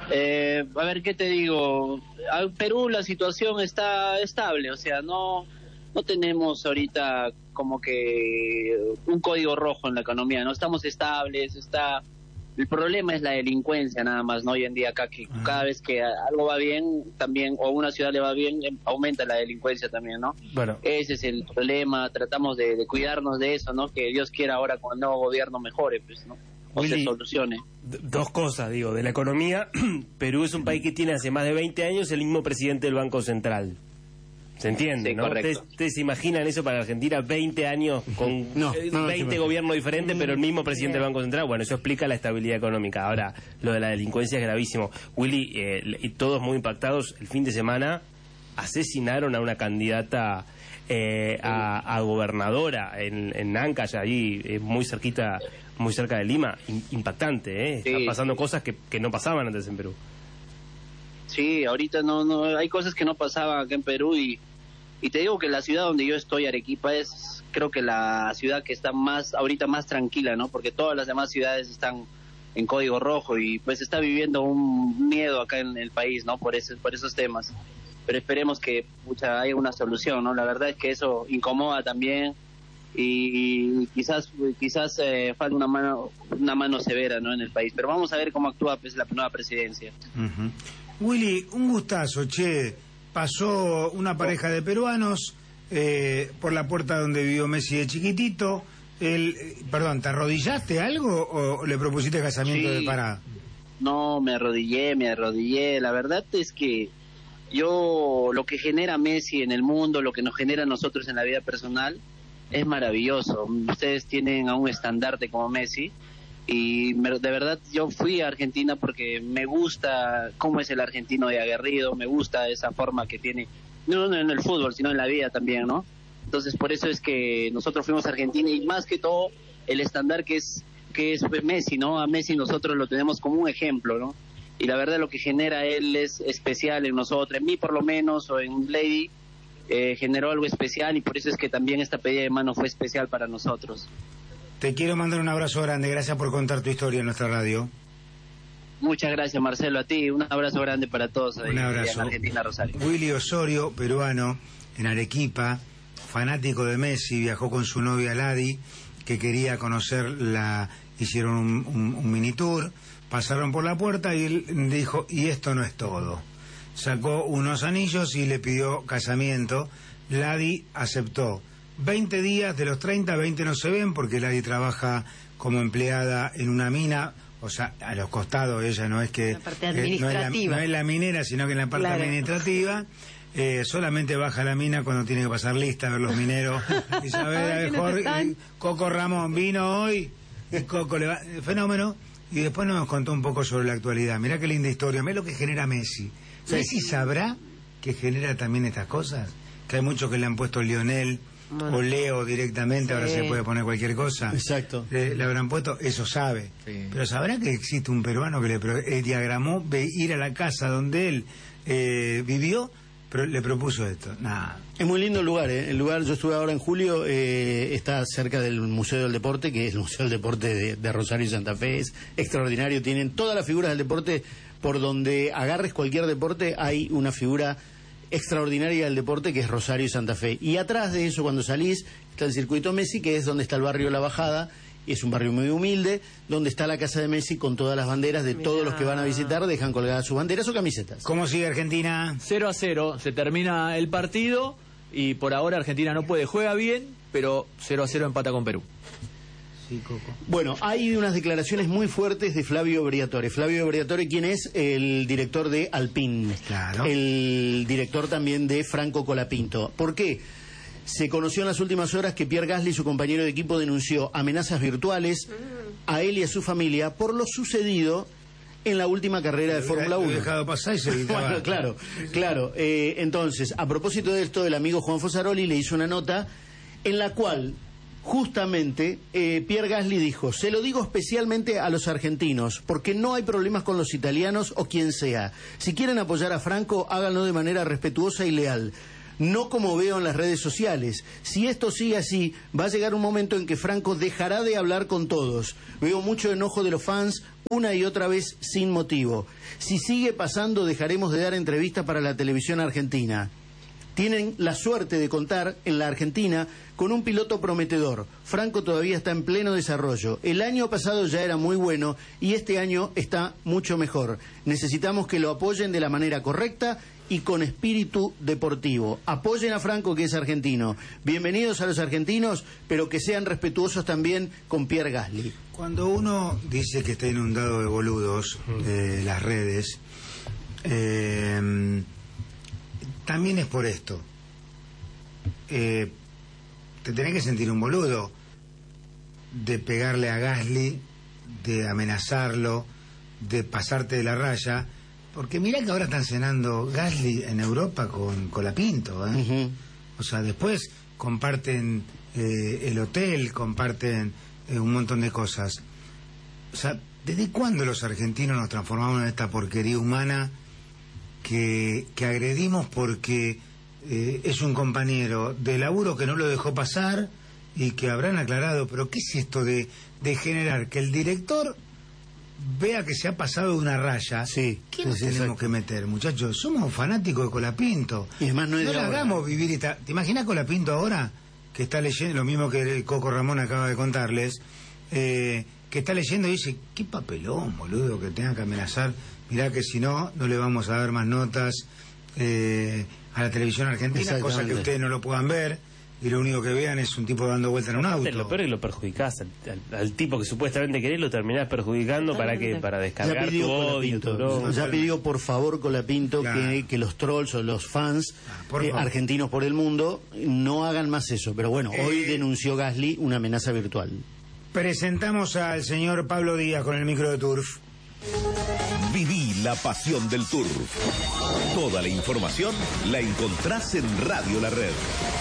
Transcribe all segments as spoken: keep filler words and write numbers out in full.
Eh, a ver, ¿qué te digo? En Perú la situación está estable, o sea, no no tenemos ahorita como que un código rojo en la economía, no estamos estables, está... El problema es la delincuencia nada más, ¿no? Hoy en día acá, que uh-huh. cada vez que algo va bien, también, o una ciudad le va bien, aumenta la delincuencia también, ¿no? Bueno. Ese es el problema, tratamos de, de cuidarnos de eso, ¿no? Que Dios quiera ahora con el nuevo gobierno mejore, pues, ¿no? O Willy, se solucione. Dos cosas, digo, de la economía. Perú es un país que tiene hace más de veinte años el mismo presidente del Banco Central. ¿Se entiende, sí, no? ¿Ustedes, correcto. ¿Ustedes se imaginan eso para Argentina? veinte años con no, eh, no, veinte no, gobiernos diferentes, pero el mismo presidente del Banco Central. Bueno, eso explica la estabilidad económica. Ahora, lo de la delincuencia es gravísimo. Willy, eh, y todos muy impactados, el fin de semana asesinaron a una candidata eh, a, a gobernadora en, en Ancash, allí eh, muy cerquita, muy cerca de Lima. In, impactante, ¿eh? Sí, Están pasando sí. cosas que, que no pasaban antes en Perú. Sí, ahorita no, no, hay cosas que no pasaban acá en Perú y, y te digo que la ciudad donde yo estoy, Arequipa, es creo que la ciudad que está más, ahorita más tranquila, ¿no? Porque todas las demás ciudades están en código rojo y pues está viviendo un miedo acá en el país, ¿no? Por ese, por esos temas. Pero esperemos que pucha, haya una solución, ¿no? La verdad es que eso incomoda también y, y quizás quizás eh, falta una mano una mano severa, ¿no? En el país. Pero vamos a ver cómo actúa pues la nueva presidencia. Uh-huh. Willy, un gustazo, che. Pasó una pareja de peruanos eh, por la puerta donde vivió Messi de chiquitito. El, eh, perdón, ¿te arrodillaste algo o le propusiste casamiento Sí. de parada? No, me arrodillé, me arrodillé. La verdad es que yo, lo que genera Messi en el mundo, lo que nos genera a nosotros en la vida personal, es maravilloso. Ustedes tienen a un estandarte como Messi. Y me, de verdad yo fui a Argentina porque me gusta cómo es el argentino de aguerrido, me gusta esa forma que tiene, no, no en el fútbol, sino en la vida también, ¿no? Entonces por eso es que nosotros fuimos a Argentina y más que todo el estándar que es que es Messi, ¿no? A Messi nosotros lo tenemos como un ejemplo, ¿no? Y la verdad lo que genera él es especial en nosotros, en mí por lo menos, o en Lady, eh, generó algo especial y por eso es que también esta pedida de mano fue especial para nosotros. Te quiero mandar un abrazo grande, gracias por contar tu historia en nuestra radio. Muchas gracias, Marcelo, a ti, un abrazo grande para todos ahí, Un abrazo. en Argentina, Rosario. Willy Osorio, peruano, en Arequipa, fanático de Messi, viajó con su novia Ladi, que quería conocerla, hicieron un, un, un mini tour, pasaron por la puerta y él dijo, y esto no es todo. Sacó unos anillos y le pidió casamiento, Ladi aceptó. veinte días de los treinta, veinte no se ven porque Ladi trabaja como empleada en una mina, o sea, a los costados ella no es que... La parte eh, no, es la, administrativa. no es la minera, sino que en la parte Claro. administrativa. Eh, solamente baja a la mina cuando tiene que pasar lista a ver los mineros. Y sabe, a ver, Jorge, Coco Ramón vino hoy, y Coco le va... Fenómeno. Y después nos contó un poco sobre la actualidad. Mirá qué linda historia, mirá lo que genera Messi. Sí. ¿Messi sabrá que genera también estas cosas? Que hay muchos que le han puesto Lionel... Bueno. o Leo directamente, Sí. ahora se puede poner cualquier cosa. Exacto. Le, le habrán puesto, eso sabe. Sí. Pero sabrá que existe un peruano que le pro, eh, diagramó ve, ir a la casa donde él eh, vivió, pero le propuso esto. Nada. Es muy lindo el lugar, ¿eh? El lugar, yo estuve ahora en julio, eh, está cerca del Museo del Deporte, que es el Museo del Deporte de, de Rosario y Santa Fe, es extraordinario, tienen todas las figuras del deporte, por donde agarres cualquier deporte hay una figura extraordinaria del deporte que es Rosario y Santa Fe. Y atrás de eso, cuando salís, está el circuito Messi, que es donde está el barrio La Bajada, y es un barrio muy humilde, donde está la casa de Messi con todas las banderas de Mirá. todos los que van a visitar, dejan colgadas sus banderas o camisetas. ¿Cómo sigue Argentina? cero a cero, se termina el partido y por ahora Argentina no puede, juega bien, pero cero a cero empata con Perú. Sí, Coco. Bueno, hay unas declaraciones muy fuertes de Flavio Briatore. Flavio Briatore, ¿quién es? El director de Alpine. Claro. El director también de Franco Colapinto. ¿Por qué? Se conoció en las últimas horas que Pierre Gasly, su compañero de equipo, denunció amenazas virtuales a él y a su familia por lo sucedido en la última carrera de Fórmula Lo he uno. dejado pasar y se evitaba. Bueno, claro, claro. Eh, entonces, a propósito de esto, el amigo Juan Fosaroli le hizo una nota en la cual justamente eh, Pierre Gasly dijo: se lo digo especialmente a los argentinos, porque no hay problemas con los italianos o quien sea. Si quieren apoyar a Franco, háganlo de manera respetuosa y leal. no como veo en las redes sociales. Si esto sigue así, va a llegar un momento en que Franco dejará de hablar con todos. Veo mucho enojo de los fans una y otra vez sin motivo. Si sigue pasando, dejaremos de dar entrevistas para la televisión argentina. Tienen la suerte de contar en la Argentina con un piloto prometedor. Franco todavía está en pleno desarrollo. El año pasado ya era muy bueno y este año está mucho mejor. Necesitamos que lo apoyen de la manera correcta y con espíritu deportivo. Apoyen a Franco, que es argentino. Bienvenidos a los argentinos, pero que sean respetuosos también con Pierre Gasly. Cuando uno dice que está inundado de boludos, eh, las redes, eh, también es por esto. Eh, te tenés que sentir un boludo de pegarle a Gasly, de amenazarlo, de pasarte de la raya, porque mirá que ahora están cenando Gasly en Europa con Colapinto, ¿eh? Uh-huh. O sea, después comparten eh, el hotel, comparten eh, un montón de cosas. O sea, ¿desde cuándo los argentinos nos transformamos en esta porquería humana que, que agredimos porque eh, es un compañero de laburo que no lo dejó pasar y que habrán aclarado? Pero ¿qué es esto de, de generar que el director vea que se ha pasado de una raya? Sí, ¿Qué nos sí, tenemos exacto. que meter, muchachos? Somos fanáticos de Colapinto. Y además no es no de le ahora. hagamos vivir esta... ¿Te imaginas Colapinto ahora? Que está leyendo, lo mismo que el Coco Ramón acaba de contarles, eh, que está leyendo y dice, qué papelón, boludo, que tenga que amenazar. Mirá que si no, no le vamos a dar más notas eh, a la televisión argentina, cosa que ustedes no lo puedan ver. Y lo único que vean es un tipo dando vuelta en un auto. Lo peor es que lo perjudicás al, al, al tipo que supuestamente querés, lo terminás perjudicando. ¿Para qué? Para descargar tu odio, tu bronca. Ya pidió por favor Colapinto Claro. que, que los trolls o los fans Ah, por eh, favor. argentinos por el mundo no hagan más eso. Pero bueno, Eh, hoy denunció Gasly una amenaza virtual. Presentamos al señor Pablo Díaz con el micro de Turf. Viví la pasión del Turf. Toda la información la encontrás en Radio La Red.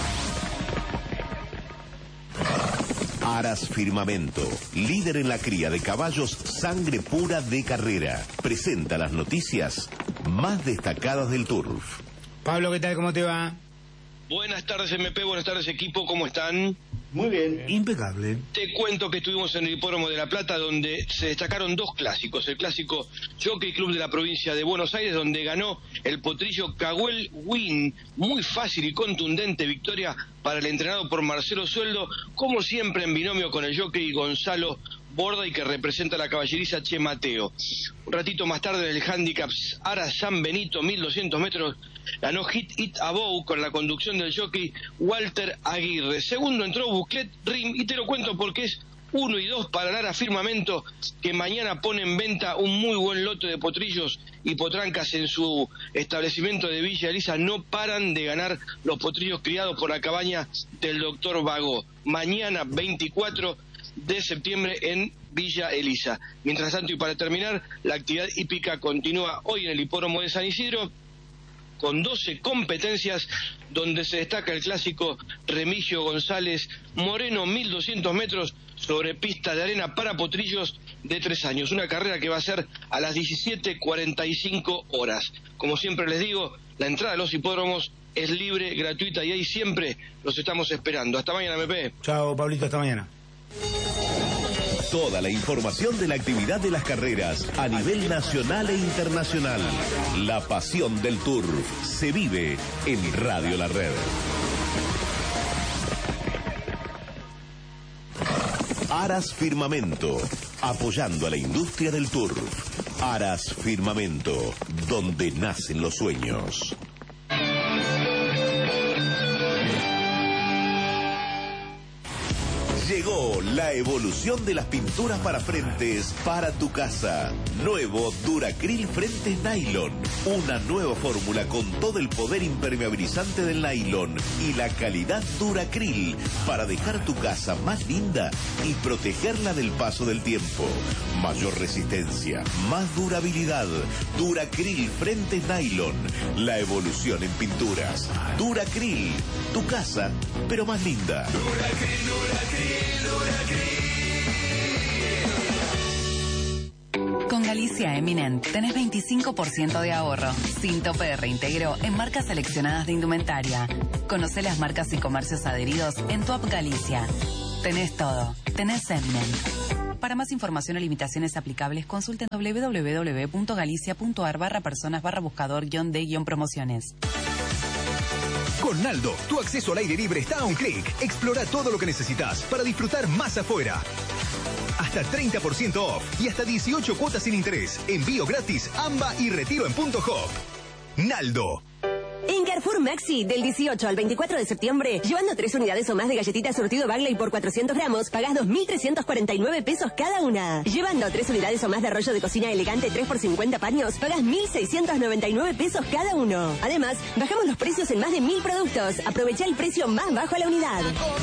Aras Firmamento, líder en la cría de caballos sangre pura de carrera, presenta las noticias más destacadas del Turf. Pablo, ¿qué tal? ¿Cómo te va? Buenas tardes M P, buenas tardes equipo, ¿cómo están? Muy bien. Impecable. Te cuento que estuvimos en el Hipódromo de La Plata, donde se destacaron dos clásicos. El clásico Jockey Club de la provincia de Buenos Aires, donde ganó el potrillo Caguel Win. Muy fácil y contundente victoria para el entrenado por Marcelo Sueldo, como siempre en binomio con el jockey Gonzalo Borda, y que representa a la caballeriza Che Mateo. Un ratito más tarde en el handicap Ara San Benito, mil doscientos metros, ganó Hit It Above con la conducción del jockey Walter Aguirre. Segundo entró Buclet Rim, y te lo cuento porque es uno y dos para Lara Firmamento, que mañana pone en venta un muy buen lote de potrillos y potrancas en su establecimiento de Villa Elisa. No paran de ganar los potrillos criados por la cabaña del doctor Vago. Mañana veinticuatro de septiembre en Villa Elisa. Mientras tanto, y para terminar, la actividad hípica continúa hoy en el hipódromo de San Isidro con doce competencias, donde se destaca el clásico Remigio González Moreno, mil doscientos metros sobre pista de arena para potrillos de tres años. Una carrera que va a ser a las diecisiete cuarenta y cinco horas. Como siempre les digo, la entrada a los hipódromos es libre, gratuita, y ahí siempre los estamos esperando. Hasta mañana, M P. Chao, Pablito, hasta mañana. Toda la información de la actividad de las carreras a nivel nacional e internacional. La pasión del Turf se vive en Radio La Red. Aras Firmamento, apoyando a la industria del Turf. Aras Firmamento, donde nacen los sueños. Llegó la evolución de las pinturas para frentes para tu casa. Nuevo Duracril Frentes Nylon. Una nueva fórmula con todo el poder impermeabilizante del nylon y la calidad Duracril para dejar tu casa más linda y protegerla del paso del tiempo. Mayor resistencia, más durabilidad. Duracril Frentes Nylon. La evolución en pinturas. Duracril, tu casa, pero más linda. Duracril, Duracril. Con Galicia Eminent tenés veinticinco por ciento de ahorro, sin tope de reintegro en marcas seleccionadas de indumentaria. Conocé las marcas y comercios adheridos en tu app Galicia. Tenés todo, tenés Eminent. Para más información o limitaciones aplicables, consulten doble u doble u doble u punto galicia punto ar barra personas barra buscador guión de guión promociones. Con Naldo, tu acceso al aire libre está a un clic. Explora todo lo que necesitas para disfrutar más afuera. Hasta treinta por ciento off y hasta dieciocho cuotas sin interés. Envío gratis, AMBA y retiro en punto hop. Naldo. En Carrefour Maxi, del dieciocho al veinticuatro de septiembre, llevando tres unidades o más de galletitas surtido Bagley por cuatrocientos gramos, pagás dos mil trescientos cuarenta y nueve pesos cada una. Llevando tres unidades o más de rollo de cocina elegante tres por cincuenta paños, pagás mil seiscientos noventa y nueve pesos cada uno. Además, bajamos los precios en más de mil productos. Aprovecha el precio más bajo a la unidad.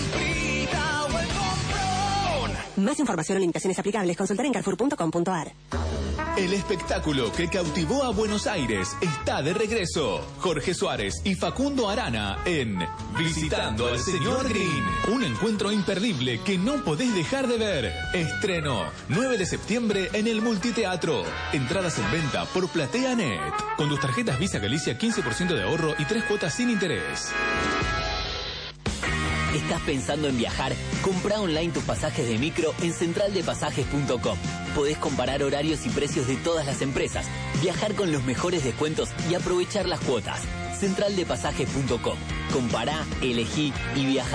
Más información o limitaciones aplicables, consultar en carrefour punto com punto ar. El espectáculo que cautivó a Buenos Aires está de regreso. Jorge Suárez y Facundo Arana en Visitando al Señor Green. Un encuentro imperdible que no podés dejar de ver. Estreno nueve de septiembre en el Multiteatro. Entradas en venta por PlateaNet. Con tus tarjetas Visa Galicia, quince por ciento de ahorro y tres cuotas sin interés. ¿Estás pensando en viajar? Comprá online tus pasajes de micro en central de pasajes punto com. Podés comparar horarios y precios de todas las empresas, viajar con los mejores descuentos y aprovechar las cuotas. central de pasajes punto com. Compará, elegí y viajá.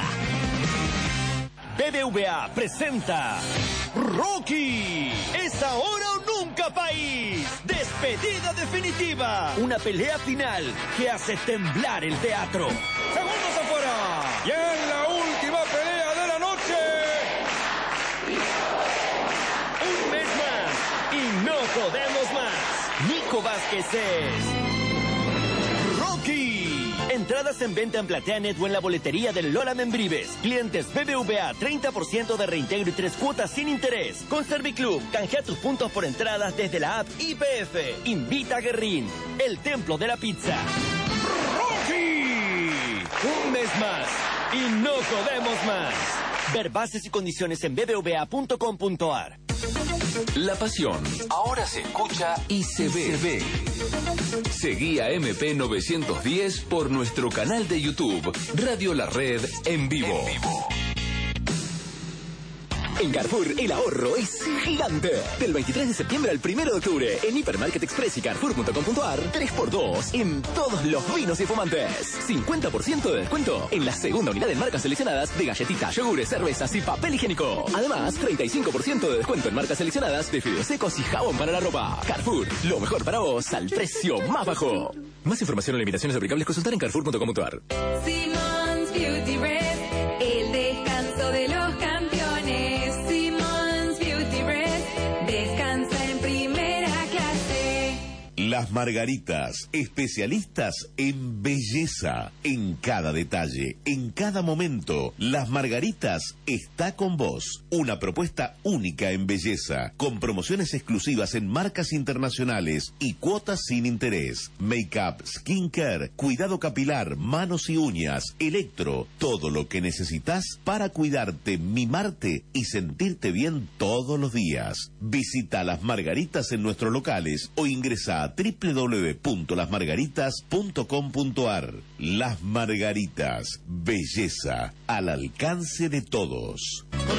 B B V A presenta Rocky. Es ahora o nunca, país. Despedida definitiva. Una pelea final que hace temblar el teatro. Segundos afuera. Y en la última pelea de la noche, un mes más y no podemos más. Nico Vázquez es Rocky. Entradas en venta en PlateaNet o en la boletería del Lola Membrives. Clientes B B V A, treinta por ciento de reintegro y tres cuotas sin interés. Con Serviclub, canjea tus puntos por entradas desde la app I P F. Invita a Guerrín, el templo de la pizza. ¡Rocky! Un mes más y no podemos más. Ver bases y condiciones en b b v a punto com punto ar. La pasión ahora se escucha y se ve. Se ve. Seguí a M P novecientos diez por nuestro canal de YouTube, Radio La Red en vivo. En vivo. En Carrefour, el ahorro es gigante. Del veintitrés de septiembre al primero de octubre, en Hipermarket Express y carrefour punto com punto ar, tres por dos en todos los vinos y fumantes. cincuenta por ciento de descuento en la segunda unidad en marcas seleccionadas de galletitas, yogures, cervezas y papel higiénico. Además, treinta y cinco por ciento de descuento en marcas seleccionadas de fideos secos y jabón para la ropa. Carrefour, lo mejor para vos al precio más bajo. Más información o limitaciones aplicables, consultar en carrefour punto com punto ar. Simmons Beauty Rest, el descanso de los campeones. Simmons Beauty Rest, descansa en primera clase. Las Margaritas, especialistas en belleza, en cada detalle, en cada momento. Las Margaritas está con vos. Una propuesta única en belleza, con promociones exclusivas en marcas internacionales y cuotas sin interés. Make-up, skincare, cuidado capilar, manos y uñas, electro, todo lo que necesitas para cuidarte, mimarte y sentirte bien todos los días. Visita Las Margaritas en nuestros locales o ingresa a doble u doble u doble u punto las margaritas punto com punto ar. Las Margaritas, belleza al alcance de todos.